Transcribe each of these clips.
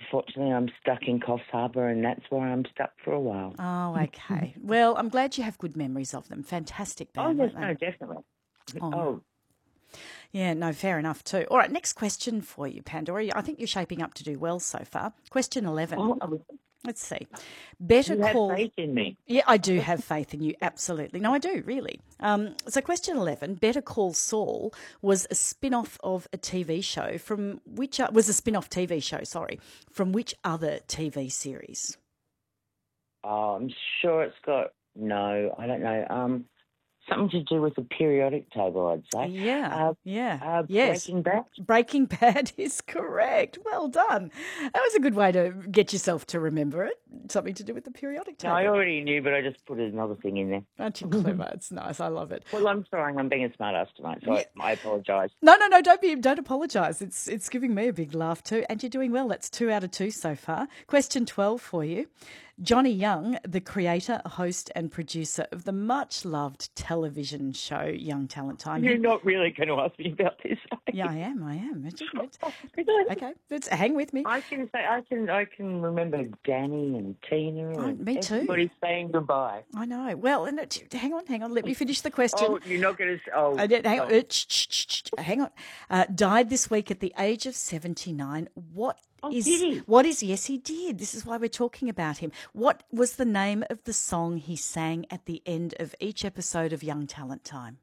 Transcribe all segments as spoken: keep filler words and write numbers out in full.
unfortunately, I'm stuck in Coffs Harbour, and that's where I'm stuck for a while. Oh, okay. Well, I'm glad you have good memories of them. Fantastic Oh, band, yes, weren't they? no, definitely. Oh. Oh, Yeah, no, fair enough too. All right, next question for you, Pandora. I think you're shaping up to do well so far. Question eleven. oh, I was- Let's see. Better you have call. faith in me. Yeah, I do have faith in you, absolutely. No, I do, really. Um, so question eleven, Better Call Saul was a spin-off of a T V show from which... Uh, was a spin-off T V show, sorry, from which other T V series? Oh, I'm sure it's got, no, I don't know, um, something to do with the periodic table, I'd say. Yeah, Uh, yeah. uh, yes. Breaking Bad? Breaking Bad is correct. Well done. That was a good way to get yourself to remember it. Something to do with the periodic No, table. I already knew, but I just put another thing in there. Aren't you clever? It's nice. I love it. Well, I'm sorry, I'm being a smart ass tonight, so Yeah. I, I apologise. No, no, no, don't be, don't apologise. It's it's giving me a big laugh too. And you're doing well. That's two out of two so far. Question twelve for you. Johnny Young, the creator, host and producer of the much-loved television show Young Talent Time. You're not really going to ask me about this. Yeah, I am, I am. It's- it's- Really? Okay, let's hang with me. I can say I can I can remember Danny and Tina Oh, and me too. everybody saying goodbye. I know. Well, and it, hang on, hang on. Let me finish the question. Oh, you're not going to. Oh, I did, hang on. oh. Uh, ch- ch- ch- ch- hang on. Uh, died this week at the age of seventy-nine. What Oh, is? did he? What is? Yes, he did. This is why we're talking about him. What was the name of the song he sang at the end of each episode of Young Talent Time?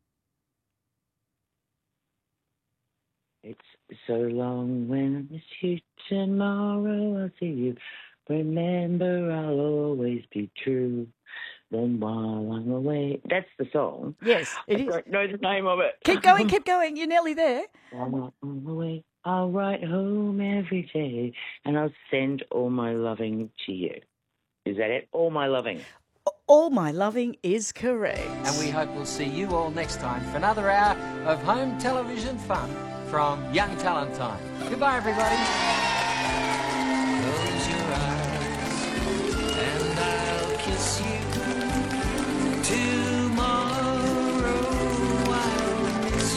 It's so long when I miss you. Tomorrow I'll see you. Remember, I'll always be true. Then while I'm away, that's the song. Yes, it I is. don't know the name of it. Keep going, keep going. You're nearly there. While I'm away, I'll write home every day, and I'll send all my loving to you. Is that it? All my loving. All My Loving is correct. And we hope we'll see you all next time for another hour of home television fun from Young Talent Time. Goodbye, everybody. Close your eyes.